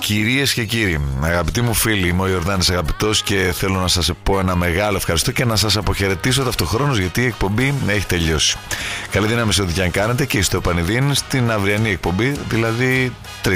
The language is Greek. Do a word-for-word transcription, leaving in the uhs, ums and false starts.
Κυρίες και κύριοι, αγαπητοί μου φίλοι, είμαι ο Ιορδάνης Αγαπητός και θέλω να σας πω ένα μεγάλο ευχαριστώ και να σας αποχαιρετήσω ταυτοχρόνως, γιατί η εκπομπή έχει τελειώσει. Καλή δύναμη σε ό,τι και αν κάνετε και στο επανειδήν στην αυριανή εκπομπή, δηλαδή